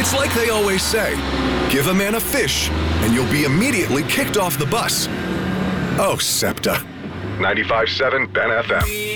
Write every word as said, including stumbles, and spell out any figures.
It's like they always say, give a man a fish, and you'll be immediately kicked off the bus. Oh, SEPTA. ninety-five point seven Ben F M.